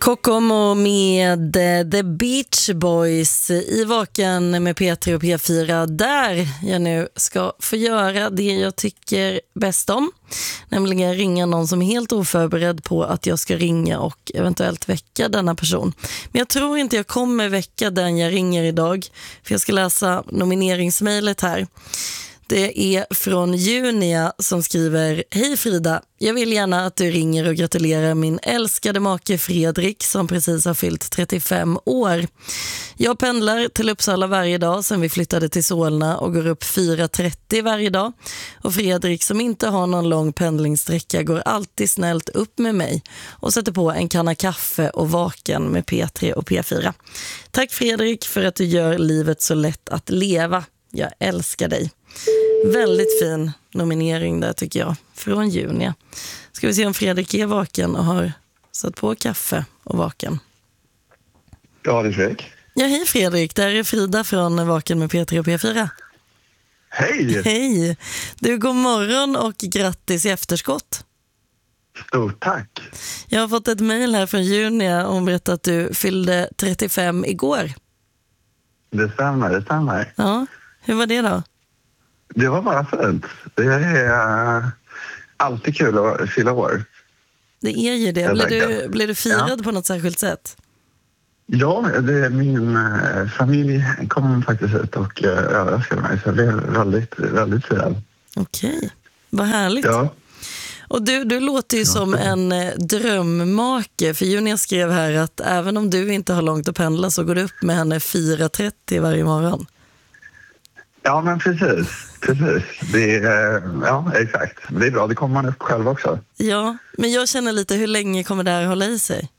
Kokomo med The Beach Boys i Vaken med P3 och P4, där jag nu ska få göra det jag tycker bäst om, nämligen ringa någon som är helt oförberedd på att jag ska ringa och eventuellt väcka denna person. Men jag tror inte jag kommer väcka den jag ringer idag, för jag ska läsa nomineringsmejlet här. Det är från Junia som skriver: Hej Frida, jag vill gärna att du ringer och gratulerar min älskade make Fredrik som precis har fyllt 35 år. Jag pendlar till Uppsala varje dag sedan vi flyttade till Solna och går upp 4:30 varje dag. Och Fredrik, som inte har någon lång pendlingssträcka, går alltid snällt upp med mig och sätter på en kanna kaffe och Vaken med P3 och P4. Tack Fredrik för att du gör livet så lätt att leva. Jag älskar dig. Väldigt fin nominering där tycker jag, från Junia. Ska vi se om Fredrik är vaken och har satt på kaffe och Vaken. Ja, det är Fredrik. Ja, hej Fredrik. Där är Frida från Vaken med P3 och P4. Hej! Hej! Du, god morgon och grattis i efterskott. Stort tack. Jag har fått ett mejl här från Junia och hon berättar att du fyllde 35 igår. Det stämmer. Ja, hur var det då? Det var bara fint. Det är alltid kul att fylla år. Det är ju det. Blev du firad på något särskilt sätt? Ja, min familj kom faktiskt ut och överraskade mig. Så jag blev väldigt, väldigt firad. Okej, vad härligt. Ja. Och du låter ju som en drömmake, för Junia skrev här att även om du inte har långt att pendla så går du upp med henne 4:30 varje morgon. Ja, men precis. Det är, ja, exakt. Det är bra, det kommer man upp själv också. Ja, men jag känner lite, hur länge kommer det här hålla i sig?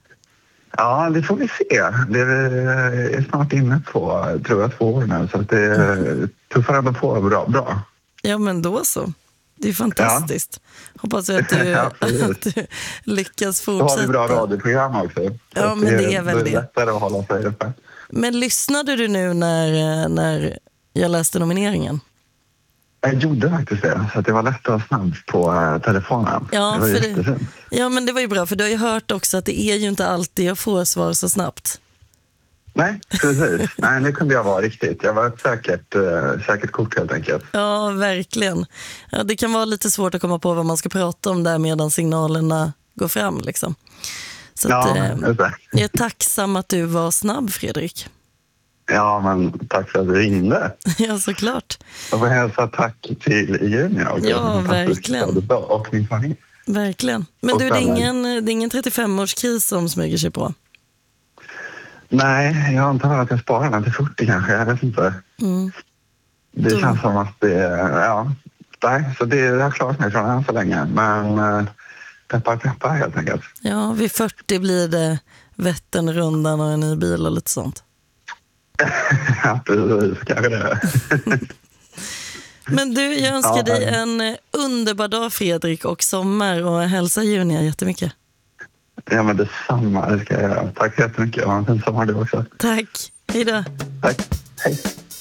Ja, det får vi se. Det är snart inne på, tror jag, 2 år nu. Så att det tuffar ändå på bra. Ja, men då så. Det är fantastiskt. Ja. Hoppas att du, att du lyckas fortsätta. Då har vi bra radioprogram också. Ja, men det är väl det. Det är lättare att hålla sig uppe. Men lyssnade du nu när jag läste nomineringen? Jag gjorde faktiskt det, så att det var lätt att snabbt på telefonen. Ja, det var ja, men det var ju bra, för du har ju hört också att det är ju inte alltid jag får svar så snabbt. Nej, precis. Nej, nu kunde jag vara riktigt. Jag var ett säkert kort helt enkelt. Ja, verkligen. Ja, det kan vara lite svårt att komma på vad man ska prata om där medan signalerna går fram. Liksom. Så att, jag är tacksam att du var snabb, Fredrik. Ja, men tack för att du ringde. Ja, såklart. Och hälsa tack till Junia också. Ja, verkligen. Och min familj. Verkligen. Men du, det är ingen 35-årskris som smyger sig på? Nej, jag antar att jag sparar den till 40 kanske, jag vet inte. Det känns som att det är, så det har klarat mig från än så länge. Men peppar helt enkelt. Ja, vid 40 blir det Vätternrundan och en ny bil och lite sånt. Ja, precis, kanske det. Men du, jag önskar dig en underbar dag, Fredrik, och sommar, och hälsa Junia jättemycket. Ja, men detsamma, det ska jag göra. Tack så jättemycket. Och en fin sommar du också. Tack. Hej då. Tack. Hej.